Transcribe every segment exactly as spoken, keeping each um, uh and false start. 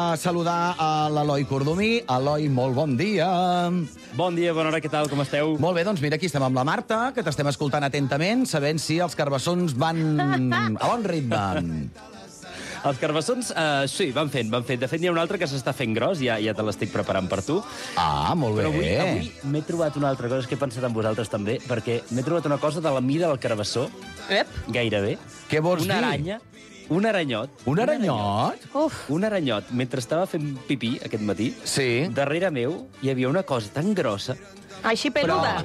saludar a l'Eloi Cordomí. Eloi, molt bon dia. Bon dia, bona hora, què tal, com esteu? Molt bé, doncs mira, aquí estem amb la Marta, que t'estem escoltant atentament, sabent si els carbassons van a bon ritme. Els carbassons, uh, sí, van fent, van fent. De fet, n'hi ha un altre que s'està fent gros, ja, ja te l'estic preparant per tu. Ah, molt bé. Però avui, avui m'he trobat una altra cosa, que he pensat en vosaltres també, perquè m'he trobat una cosa de la mida del carbassó, Ep. gairebé. Què vols una dir? aranya, un aranyot. Un aranyot? Uf. Un aranyot. Mentre estava fent pipí aquest matí, Sí. darrere meu hi havia una cosa tan grossa. Així peluda.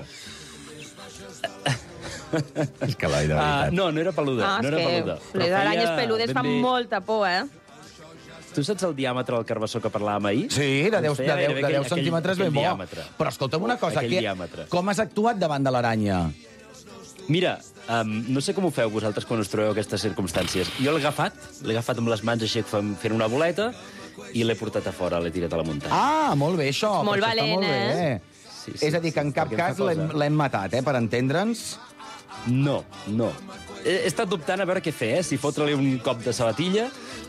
És que Eloi, de Uh, veritat. no, no era peluda, Ah, no és era que peluda. uf, Però les feia aranyes peludes ben fan bé- molta por, eh? Tu saps el diàmetre del carbassó que parlàvem ahir? Sí, de deu, Doncs feia de deu, gairebé de deu aquell- centímetres aquell ben bo. diàmetre. Però escolta'm una cosa, Aquell que, diàmetre. com has actuat davant de l'aranya? Mira, um, no sé com ho feu vosaltres quan us trobeu aquestes circumstàncies. Jo l'he agafat, l'he agafat amb les mans així fent fent una boleta i l'he portat a fora, l'he tirat a la muntanya. Ah, molt bé, això. Molt però això està valent, molt bé. eh? Sí, sí, És a dir, que en sí, cap perquè em cas fa cosa. l'hem l'hem matat, eh, per entendre'ns. No, no. He, he estat dubtant a veure què fer, eh? Si fotre-li un cop de sabatilla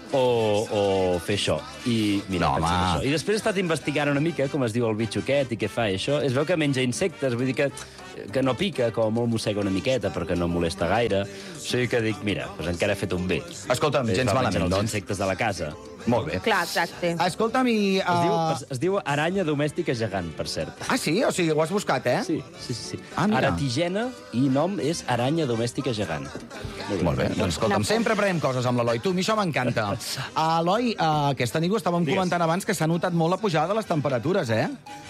o, o fer això. I mira, No, no, home. això. I després he estat investigant una mica com es diu el bitxo aquest i què fa i això. Es veu que menja insectes, vull dir que, que no pica, com molt mossega una miqueta, però que no molesta gaire. O sigui que dic, mira, doncs encara he fet un bé. Escolta'm, Es gens va menjant malament, els doncs. insectes de la casa. Molt bé. Clar, exacte. Escolta'm, i... Es, diu, Uh... es, es diu aranya domèstica gegant, per cert. Ah, sí? O sigui, ho has buscat, eh? Sí, sí, sí. sí. Ah, mira. Aratigena i nom és aranya domèstica gegant. Molt bé, doncs escolta'm, sempre aprenem coses amb l'Eloi. Tu, a mi això m'encanta. Uh, Eloi, uh, aquesta nit ho estàvem Digues. comentant abans, que s'ha notat molt la pujada de les temperatures, eh?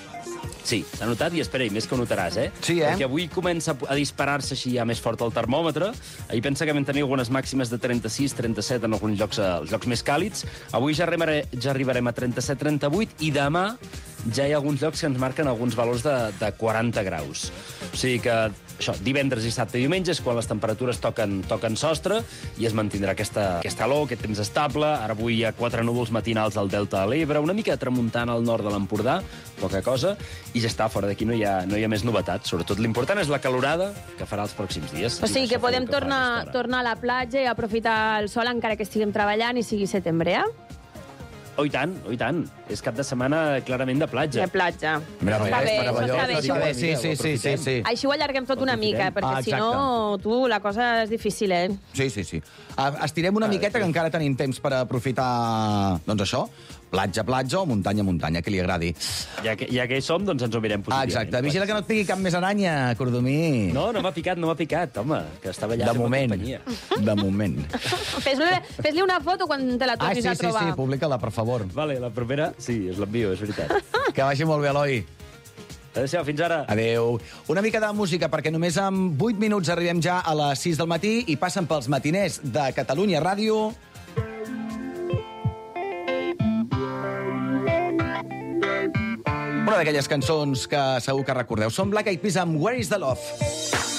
Sí, s'ha notat i espera, i més que ho notaràs, eh? Sí, eh? Perquè avui comença a disparar-se així ja més fort el termòmetre. Ahir pensa que vam tenir algunes màximes de trenta-sis, trenta-set en alguns llocs, eh, els llocs més càlids. Avui ja arribarem, ja arribarem a trenta-set, trenta-vuit i demà ja hi ha alguns llocs que ens marquen alguns valors de, de quaranta graus. O sigui que això, divendres, dissabte i diumenge és quan les temperatures toquen, toquen sostre i es mantindrà aquesta, aquesta calor, aquest temps estable. Ara avui hi ha quatre núvols matinals al Delta de l'Ebre, una mica de tramuntana al nord de l'Empordà, poca cosa, i ja està, fora d'aquí no hi ha, no hi ha més novetats. Sobretot l'important és la calorada que farà els pròxims dies. O sigui que podem que fa tornar, aquesta hora. tornar a la platja i aprofitar el sol encara que estiguem treballant i sigui setembre, eh? Oh, i tant, oh, i tant. És cap de setmana clarament de platja. De platja. Mira, Està bé, meravellós. està bé, això. Sí, sí, sí, sí, sí. Així ho allarguem tot una Aprofitem. mica, perquè Ah, si no, tu, la cosa és difícil, eh? Sí, sí, sí. Uh, estirem una miqueta, que encara tenim temps per aprofitar, doncs això, platja, platja o muntanya, muntanya, que li agradi. Ja que, ja que hi som, doncs ens ho mirem Ah, positivament. exacte. Vigila que no et pigui cap més aranya, Cordomí. No, no m'ha picat, no m'ha picat, home, que estava allà De fent moment. companyia. De moment. Fes-li fes una foto quan te la Ah, tornis sí, a sí, trobar. sí, publica-la, per favor. Vale, la propera, sí, us l'envio, és veritat. Que vagi molt bé, Eloi. Adéu-siau, fins ara. Adéu. Una mica de música, perquè només en vuit minuts arribem ja a les sis del matí i passen pels matiners de Catalunya Ràdio. Una d'aquelles cançons que segur que recordeu. Són Black Eyed Peas amb Where is the Love?